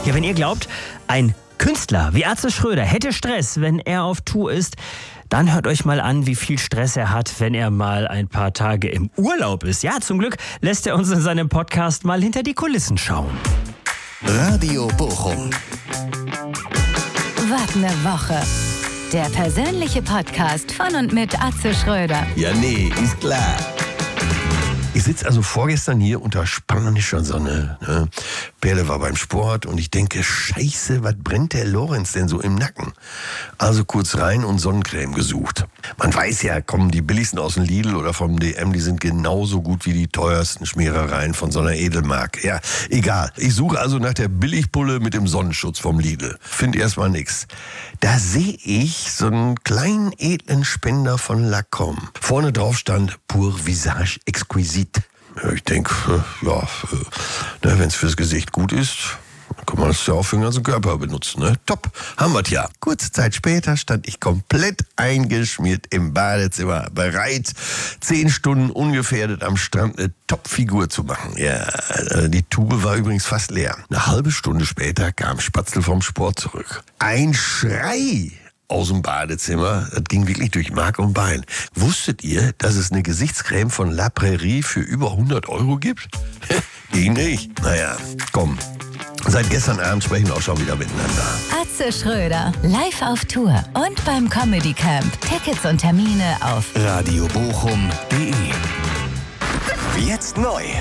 Ja, wenn ihr glaubt, ein Künstler wie Atze Schröder hätte Stress, wenn er auf Tour ist, dann hört euch mal an, wie viel Stress er hat, wenn er mal ein paar Tage im Urlaub ist. Ja, zum Glück lässt er uns in seinem Podcast mal hinter die Kulissen schauen. Radio Bochum. Was eine Woche. Der persönliche Podcast von und mit Atze Schröder. Ja, nee, ist klar. Ich sitze also vorgestern hier unter spanischer Sonne. Ne? Perle war beim Sport und ich denke, scheiße, was brennt der Lorenz denn so im Nacken? Also kurz rein und Sonnencreme gesucht. Man weiß ja, kommen die billigsten aus dem Lidl oder vom DM, die sind genauso gut wie die teuersten Schmierereien von so einer Edelmark. Ja, egal. Ich suche also nach der Billigpulle mit dem Sonnenschutz vom Lidl. Find erstmal nix. Da sehe ich so einen kleinen edlen Spender von Lacombe. Vorne drauf stand Pour Visage Exquisite. Ja, ich denke, wenn es fürs Gesicht gut ist, kann man es ja auch für den ganzen Körper benutzen. Ne? Top, haben wir es ja. Kurze Zeit später stand ich komplett eingeschmiert im Badezimmer, bereit, 10 Stunden ungefährdet am Strand eine Top-Figur zu machen. Ja, die Tube war übrigens fast leer. Eine halbe Stunde später kam Spatzel vom Sport zurück. Ein Schrei aus dem Badezimmer, das ging wirklich durch Mark und Bein. Wusstet ihr, dass es eine Gesichtscreme von La Prairie für über 100 € gibt? Ich nicht. Naja, komm. Seit gestern Abend sprechen wir auch schon wieder miteinander. Atze Schröder, live auf Tour und beim Comedy Camp. Tickets und Termine auf radiobochum.de. Jetzt neu.